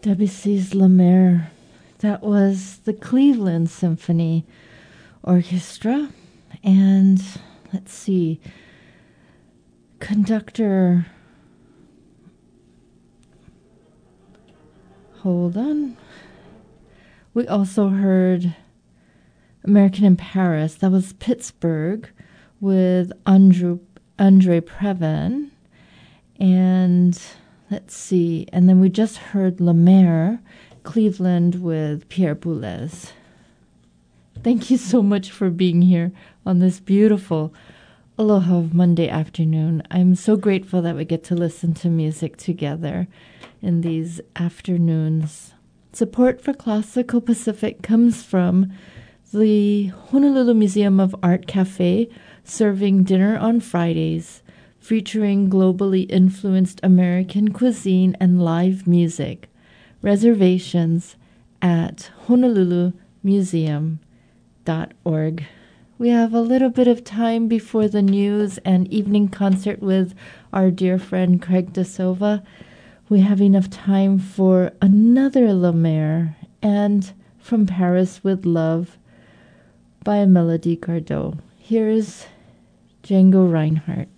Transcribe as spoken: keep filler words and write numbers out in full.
Debussy's La Mer. That was the Cleveland Symphony Orchestra. And let's see, conductor, hold on. We also heard American in Paris. That was Pittsburgh with Andrew, Andre Previn. And let's see, and then we just heard La Mer, Cleveland with Pierre Boulez. Thank you so much for being here on this beautiful Aloha Monday afternoon. I'm so grateful that we get to listen to music together in these afternoons. Support for Classical Pacific comes from the Honolulu Museum of Art Cafe, serving dinner on Fridays, featuring globally influenced American cuisine and live music. Reservations at honolulu museum dot org. We have a little bit of time before the news and evening concert with our dear friend Craig DeSilva. We have enough time for another La Mer and From Paris with Love by Melody Gardot. Here's Django Reinhardt.